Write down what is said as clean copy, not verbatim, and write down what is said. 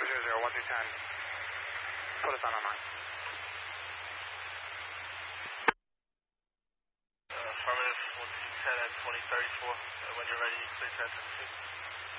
1210. Put us on our line. Affirmative, 1210 at 2034. When you're ready, please head to the 2.